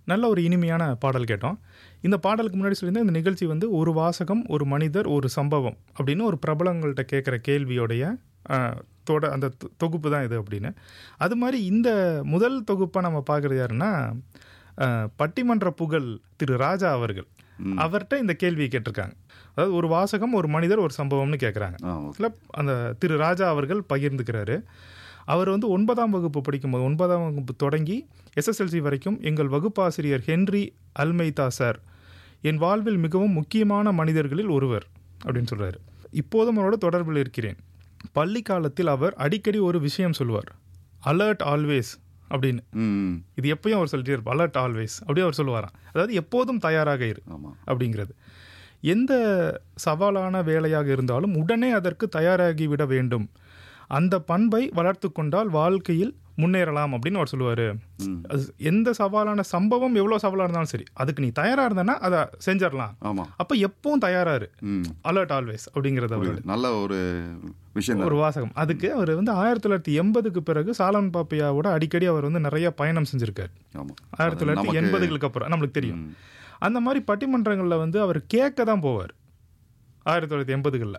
நல்ல ஒரு இனிமையான பாடல் கேட்டோம். இந்த பாடலுக்கு முன்னாடி சொல்லியிருந்தேன், இந்த நிகழ்ச்சி வந்து ஒரு வாசகம், ஒரு மனிதர், ஒரு சம்பவம் அப்படின்னு ஒரு பிரபலங்கள்கிட்ட கேட்குற கேள்வியோடைய அந்த தொகுப்பு தான் இது அப்படின்னு. அது மாதிரி இந்த முதல் தொகுப்பாக நம்ம பார்க்குறது யாருன்னா, பட்டிமன்ற புகழ் திரு ராஜா அவர்கள். அவர்கிட்ட இந்த கேள்வியை கேட்டிருக்காங்க. அதாவது ஒரு வாசகம், ஒரு மனிதர், ஒரு சம்பவம்னு கேட்குறாங்க. அந்த திரு ராஜா அவர்கள் பகிர்ந்துக்கிறாரு. அவர் வந்து 9ஆம் வகுப்பு படிக்கும்போது, 9ஆம் வகுப்பு தொடங்கி SSLC வரைக்கும் எங்கள் வகுப்பாசிரியர் ஹென்றி அல்மெய்தா சார் என் வாழ்வில் மிகவும் முக்கியமான மனிதர்களில் ஒருவர் அப்படின்னு சொல்கிறாரு. இப்போதும் அவரோட தொடர்பில் இருக்கிறேன். பள்ளி காலத்தில் அவர் அடிக்கடி ஒரு விஷயம் சொல்லுவார், அலர்ட் ஆல்வேஸ் அப்படின்னு. இது எப்பயும் அவர் சொல்லிட்டே இருப்பார், அலர்ட் ஆல்வேஸ் அப்படி அவர் சொல்லுவாராம். அதாவது எப்போதும் தயாராக இரு அப்படிங்கிறது. எந்த சவாலான வேலையாக இருந்தாலும் உடனே அதற்கு தயாராகிவிட வேண்டும். அந்த பண்பை வளர்த்து கொண்டால் வாழ்க்கையில் முன்னேறலாம் அப்படின்னு அவர் சொல்லுவார். எந்த சவாலான சம்பவம் எவ்வளோ சவாலாக இருந்தாலும் சரி, அதுக்கு நீ தயாராக இருந்தனா அதை செஞ்சிடலாம். அப்போ எப்பவும் தயாராரு, அலர்ட் ஆல்வேஸ் அப்படிங்கிறது அவர் நல்ல ஒரு விஷயம், ஒரு வாசகம். அதுக்கு அவர் வந்து 1980க்கு பிறகு சாலமன் பாப்பையாவோட அடிக்கடி அவர் வந்து நிறைய பயணம் செஞ்சிருக்காரு. 1980களுக்கு அப்புறம் நம்மளுக்கு தெரியும். அந்த மாதிரி பட்டிமன்றங்களில் வந்து அவர் கேட்க தான் போவார். 1980களில்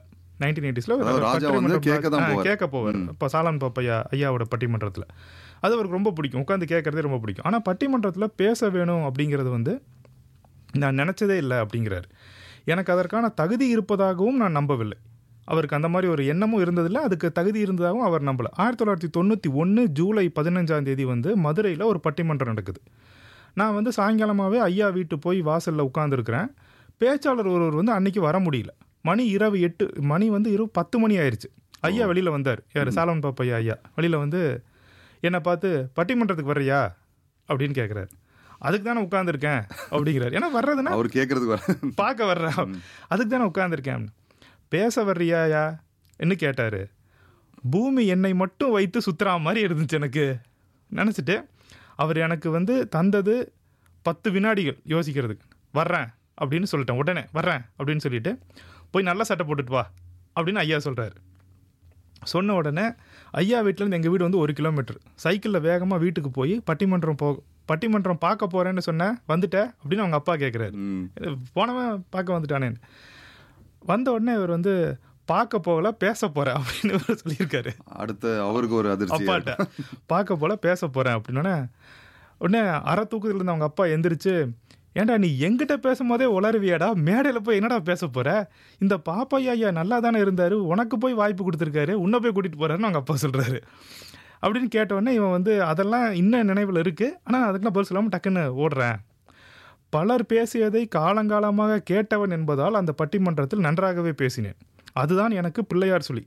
1980s கேட்க போவார். இப்போ சாலமன் பாப்பையா ஐயாவோட பட்டிமன்றத்தில் அது அவருக்கு ரொம்ப பிடிக்கும், உட்காந்து கேட்கறதே ரொம்ப பிடிக்கும். ஆனால் பட்டிமன்றத்தில் பேச வேணும் அப்படிங்கிறது வந்து நான் நினச்சதே இல்லை அப்படிங்கிறார். எனக்கு அதற்கான தகுதி இருப்பதாகவும் நான் நம்பவில்லை. அவருக்கு அந்த மாதிரி ஒரு எண்ணமும் இருந்ததில்லை, அதுக்கு தகுதி இருந்ததாகவும் அவர் நம்பலை. 1991 ஜூலை 15 வந்து மதுரையில் ஒரு பட்டிமன்றம் நடக்குது. நான் வந்து சாயங்காலமாகவே ஐயா வீட்டு போய் வாசலில் உட்காந்துருக்கிறேன். பேச்சாளர் ஒருவர் வந்து அன்னைக்கு வர முடியல. மணி இரவு 8 மணி வந்து 10 மணி ஆயிடுச்சு. ஐயா வெளியில் வந்தார். யார்? சாலமன் பாப்பையா ஐயா வெளியில் வந்து என்னை பார்த்து பட்டிமன்றத்துக்கு வர்றியா அப்படின்னு கேட்குறாரு. அதுக்கு தானே உட்காந்துருக்கேன் அப்படிங்கிறார். ஏன்னா வர்றதுன்னா அவர் கேட்கறதுக்கு பார்க்க வர்றா, அதுக்கு தானே உட்காந்துருக்கேன். பேச வர்றியாயா என்ன கேட்டார். பூமி என்னை மட்டும் வைத்து சுற்றுறா மாதிரி இருந்துச்சு எனக்கு. நினச்சிட்டு அவர் எனக்கு வந்து தந்தது 10 வினாடிகள் யோசிக்கிறதுக்கு. வர்றேன் அப்படின்னு சொல்லிட்டேன். உடனே வர்றேன் அப்படின்னு சொல்லிட்டு போய் நல்ல சட்டை போட்டுட்டு வா அப்படின்னு ஐயா சொல்கிறாரு. சொன்ன உடனே ஐயா வீட்டிலேருந்து எங்கள் வீடு வந்து 1 கிலோமீட்டர். சைக்கிளில் வேகமாக வீட்டுக்கு போய் பட்டிமன்றம் பார்க்க போகிறேன்னு சொன்னேன், வந்துட்டேன் அப்படின்னு அவங்க அப்பா கேட்குறாரு. போனவன் பார்க்க வந்துட்டானேன்னு. வந்த உடனே இவர் வந்து பார்க்க போகல, பேச போகிறேன் அப்படின்னு சொல்லியிருக்காரு. அடுத்து அவருக்கு ஒரு அதிர்ச்சி, அப்பாட்ட பார்க்க போகல பேச போகிறேன் அப்படின்னோடனே உடனே அரை தூக்கத்தில் இருந்த அவங்க அப்பா எந்திரிச்சு, ஏன்டா நீ எங்கிட்ட பேசும்போதே உளருவியாடா, மேடையில் போய் என்னடா பேச போகிற, இந்த பாப்பையா ஐயா நல்லா தானே இருந்தார், உனக்கு போய் வாய்ப்பு கொடுத்துருக்காரு, உன்னை போய் கூட்டிகிட்டு போகிறாருன்னு அவங்க அப்பா சொல்கிறாரு. அப்படின்னு கேட்டவுடனே இவன் வந்து அதெல்லாம் இன்னும் நினைவில் இருக்குது, ஆனால் அதுக்கெல்லாம் பதில் சொல்லாமல் டக்குன்னு ஓடுறேன். பலர் பேசியதை காலங்காலமாக கேட்டவன் என்பதால் அந்த பட்டிமன்றத்தில் நன்றாகவே பேசினேன். அதுதான் எனக்கு பிள்ளையார் சொல்லி.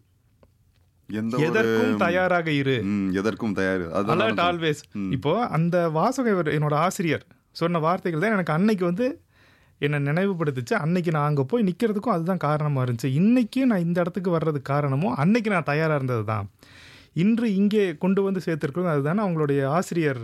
எதற்கும் தயாராக இரு, எதற்கும் தயார், அலர்ட் ஆல்வேஸ். இப்போ அந்த வாசகம் என்னோட ஆசிரியர் சொன்ன வார்த்தைகள் தான் எனக்கு அன்னைக்கு வந்து என்னை நினைவுபடுத்துச்சு. அன்னைக்கு நான் அங்கே போய் நிற்கிறதுக்கும் அதுதான் காரணமாக இருந்துச்சு. இன்னைக்கு நான் இந்த இடத்துக்கு வர்றதுக்கு காரணமும் அன்னைக்கு நான் தயாராக இருந்தது தான். இன்று இங்கே கொண்டு வந்து சேர்த்துருக்கிறது அதுதானே அவங்களுடைய ஆசிரியர்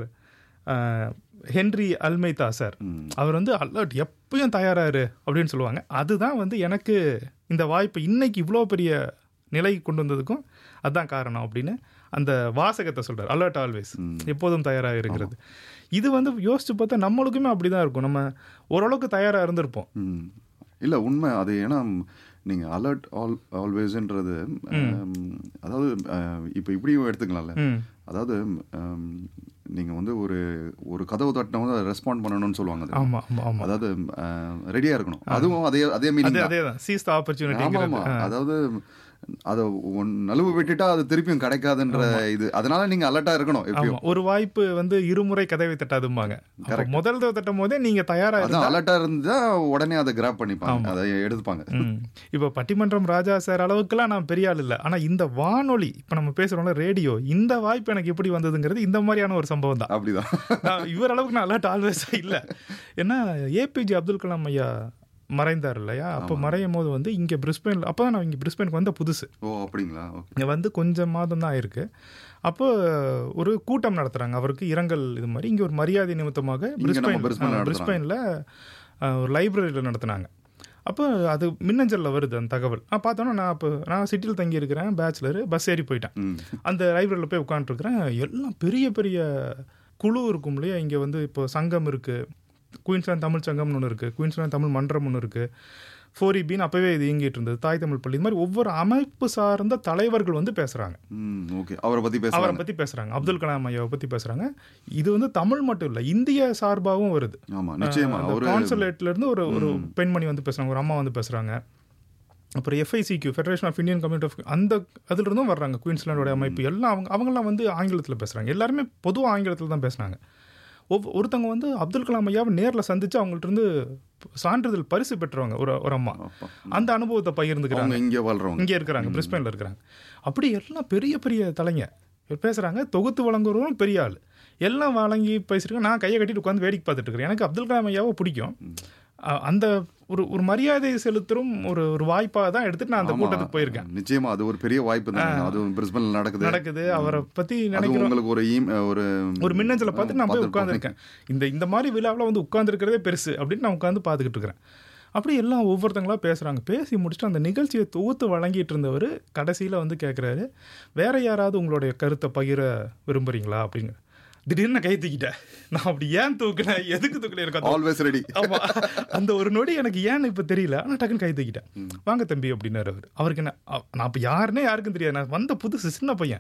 ஹென்றி அல்மெய்தா சார். அவர் வந்து அலர்ட் எப்பயும் தயாராரு அப்படின்னு சொல்லுவாங்க. அதுதான் வந்து எனக்கு இந்த வாய்ப்பு இன்னைக்கு இவ்வளோ பெரிய நிலை கொண்டு வந்ததுக்கும் அதுதான் காரணம் அப்படின்னு அந்த வாசகத்தை சொல்கிறார். அலர்ட் ஆல்வேஸ், எப்போதும் தயாராக இருக்கிறது. இது வந்து யோசிச்சு பார்த்தா நம்மளுக்குமே அப்படிதான் இருக்கும். நம்ம ஓரளவுக்கு தயாராக இருந்திருப்போம். இல்லை உண்மை அது. ஏன்னா நீங்கள் அலர்ட் ஆல்வேஸ்ன்றது அதாவது இப்போ இப்படியும் எடுத்துக்கலாம்ல. அதாவது நீங்கள் வந்து ஒரு கதவு தட்டினா வந்து ரெஸ்பாண்ட் பண்ணணும்னு சொல்லுவாங்க. அதாவது ரெடியாக இருக்கணும். அதுவும் அதே மீனிங் தான், சீஸ் தி ஆப்பர்ச்சுனிட்டி. அதாவது அதை நழுவு விட்டுட்டா அது திருப்பியும் கிடைக்காதுன்ற இது. அதனால நீங்க அலர்ட்டா இருக்கணும். ஒரு வாய்ப்பு வந்து இருமுறை கதவை தட்டாதும்பாங்க. முதல் தடவை தட்டும் போதே நீங்க தயாரா இருந்தா, அலர்ட்டா இருந்தா உடனே அதை கிராப் பண்ணிப்பாங்க, அதை எடுத்துப்பாங்க. இப்ப பட்டிமன்றம் ராஜா சார் அளவுக்குலாம் நான் பெரிய ஆள் இல்லை. ஆனா இந்த வானொலி, இப்ப நம்ம பேசுறோம்ல ரேடியோ, இந்த வாய்ப்பு எனக்கு எப்படி வந்ததுங்கிறது இந்த மாதிரியான ஒரு சம்பவம் தான். அப்படிதான். இவர் அளவுக்கு நான் அலர்ட் ஆல்வேஸா இல்லை. ஏன்னா APJ அப்துல் கலாம் ஐயா மறைந்தார் இல்லையா? அப்போ மறையும் போது வந்து இங்கே பிரிஸ்பெயின், அப்போ தான் நான் இங்கே பிரிஸ்பெயினுக்கு வந்த புதுசு. அப்படிங்களா? இங்கே வந்து கொஞ்சம் மாதம் தான் ஆயிருக்கு. அப்போ ஒரு கூட்டம் நடத்துகிறாங்க அவருக்கு இரங்கல் இது மாதிரி. இங்கே ஒரு மரியாதை நிமித்தமாக பிரிஸ்பெயினில் ஒரு லைப்ரரியில் நடத்துனாங்க. அப்போ அது மின்னஞ்சலில் வருது அந்த தகவல். பார்த்தோன்னா நான் சிட்டியில் தங்கியிருக்கிறேன், பேச்சுலர், பஸ் ஏறி போயிட்டேன். அந்த லைப்ரரியில் போய் உட்காந்துருக்குறேன். எல்லாம் பெரிய பெரிய குழு இருக்கும் இல்லையா? இங்கே வந்து இப்போ சங்கம் இருக்குது, குயின்ஸ்லாந்து தமிழ் சங்கம்னு ஒன்று இருக்குது, குயின்ஸ்லாந்து தமிழ் மன்றம் ஒன்று இருக்குது, 4EBன்னு அப்போவே இது இயங்கிட்டு இருந்தது, தாய் தமிழ் பள்ளி. இது மாதிரி ஒவ்வொரு அமைப்பு சார்ந்த தலைவர்கள் வந்து பேசுகிறாங்க. ஓகே, அவரை பற்றி பேசுகிறாங்க, அப்துல் கலாம் ஐயாவை பற்றி பேசுகிறாங்க. இது வந்து தமிழ் மட்டும் இல்லை, இந்திய சார்பாகவும் வருது. ஆமாம், நிச்சயமாக. கான்சுலேட்லேருந்து ஒரு பெண்மணி வந்து பேசுகிறாங்க, ஒரு அம்மா வந்து பேசுகிறாங்க. அப்புறம் FICQ, federation of Indian community of அந்த அதிலிருந்தும் வர்றாங்க. குயின்ஸ்லாண்டோட அமைப்பு எல்லாம் அவங்கெல்லாம் வந்து ஆங்கிலத்தில் பேசுகிறாங்க. எல்லாருமே பொதுவாக ஆங்கிலத்தில் தான் பேசுனாங்க. ஒருத்தவங்க வந்து அப்துல் கலாம் ஐயாவை நேரில் சந்தித்து அவங்கள்ட்ட இருந்து சான்றிதழ் பரிசு பெற்றவங்க ஒரு அம்மா. அந்த அனுபவத்தை பகிர்ந்துக்கிறாங்க. இங்கே இருக்கிறாங்க, பிரிஸ்பேனில் இருக்கிறாங்க. அப்படி எல்லாம் பெரிய பெரிய தலைங்க பேசுகிறாங்க. தொகுத்து வழங்குறவரும் பெரிய ஆள் எல்லாம் வழங்கி பேசுகிறாங்க. நான் கையை கட்டிட்டு உட்காந்து வேடிக்கை பார்த்துட்டு இருக்கிறேன். எனக்கு அப்துல் கலாம் ஐயாவை பிடிக்கும். அந்த ஒரு மரியாதை செலுத்தும் ஒரு வாய்ப்பாக தான் எடுத்துட்டு நான் அந்த கூட்டத்துக்கு போயிருக்கேன். நிச்சயமா அது ஒரு பெரிய வாய்ப்பு தான். அது பிரிஸ்பேன்ல நடக்குது. அவரை பத்தி நினைக்கிறேன். ஒரு மின்னஞ்சலை பார்த்துட்டு நான் போய் உட்காந்துருக்கேன். இந்த மாதிரி விழாவில் வந்து உட்காந்துருக்கிறதே பெருசு அப்படின்னு நான் உட்காந்து பார்த்துக்கிட்டு இருக்கிறேன். அப்படி எல்லாம் ஒவ்வொருத்தங்களா பேசுகிறாங்க. பேசி முடிச்சுட்டு அந்த நிகழ்ச்சியை தொகுத்து வழங்கிட்டு இருந்தவர் கடைசியில் வந்து கேட்குறாரு, வேற யாராவது உங்களுடைய கருத்தை பகிர விரும்புறீங்களா அப்படிங்க. திடீர்னு கை தூக்கிட்டேன். நான் அப்படி ஏன் தூக்கினேன், எதுக்கு தூக்கினேன் எனக்கு ஆல்வேஸ் ரெடி. ஆமாம், அந்த ஒரு நொடி எனக்கு ஏன்னு இப்போ தெரியல. ஆனால் டக்குன்னு கை தூக்கிட்டேன். வாங்க தம்பி அப்படின்னாரு அவர். அவருக்கு என்ன, நான் இப்போ யாருன்னே யாருக்கும் தெரியாது. நான் வந்த புதுசு சின்ன பையன்.